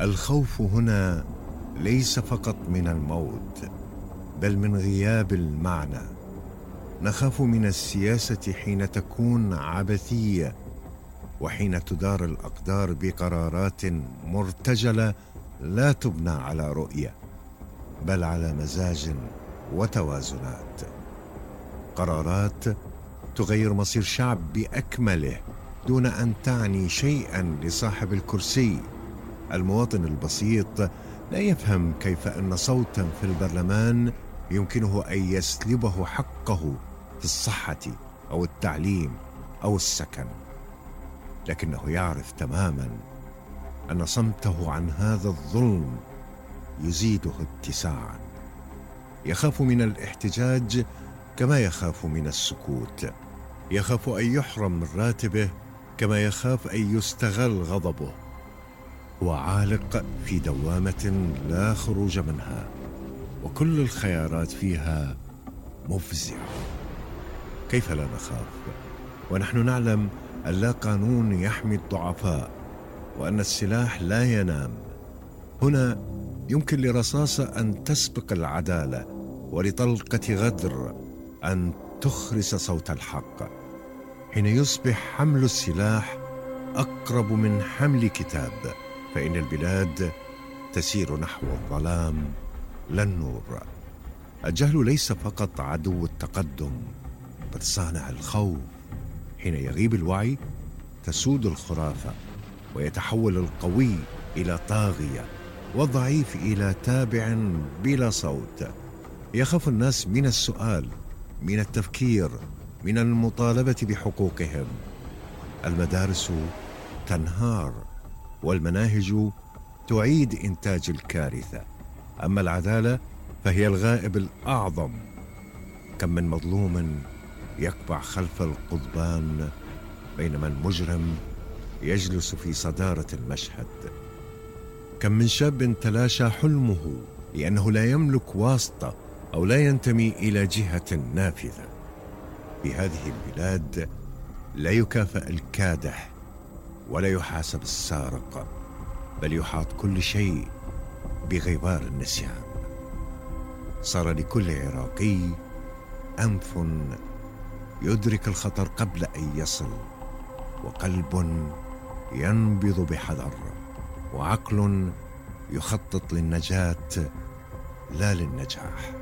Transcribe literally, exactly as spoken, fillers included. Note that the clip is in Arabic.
الخوف هنا ليس فقط من الموت، بل من غياب المعنى. نخاف من السياسة حين تكون عبثية، وحين تدار الأقدار بقرارات مرتجلة لا تبنى على رؤية، بل على مزاج وتوازنات. قرارات تغير مصير شعب بأكمله دون أن تعني شيئا لصاحب الكرسي. المواطن البسيط لا يفهم كيف أن صوتا في البرلمان يمكنه أن يسلبه حقه في الصحة أو التعليم أو السكن، لكنه يعرف تماما أن صمته عن هذا الظلم يزيده اتساعا. يخاف من الاحتجاج كما يخاف من السكوت، يخاف أن يحرم من راتبه كما يخاف أن يستغل غضبه. هو عالق في دوامة لا خروج منها، وكل الخيارات فيها مفزعة. كيف لا نخاف ونحن نعلم أن لا قانون يحمي الضعفاء، وأن السلاح لا ينام؟ هنا يمكن لرصاصة أن تسبق العدالة، ولطلقة غدر أن تخرس صوت الحق. حين يصبح حمل السلاح أقرب من حمل كتاب، فإن البلاد تسير نحو الظلام لا النور. الجهل ليس فقط عدو التقدم، بل صانع الخوف. حين يغيب الوعي تسود الخرافة، ويتحول القوي إلى طاغية، والضعيف إلى تابع بلا صوت. يخاف الناس من السؤال، من التفكير، من المطالبة بحقوقهم. المدارس تنهار، والمناهج تعيد إنتاج الكارثة. أما العدالة فهي الغائب الأعظم. كم من مظلوم يكبع خلف القضبان، بينما المجرم يجلس في صدارة المشهد. كم من شاب تلاشى حلمه لأنه لا يملك واسطة أو لا ينتمي إلى جهة نافذة. في هذه البلاد لا يكافئ الكادح ولا يحاسب السارق، بل يحاط كل شيء بغبار النسيان. صار لكل عراقي أنف يدرك الخطر قبل أن يصل، وقلب ينبض بحذر، وعقل يخطط للنجاة لا للنجاح.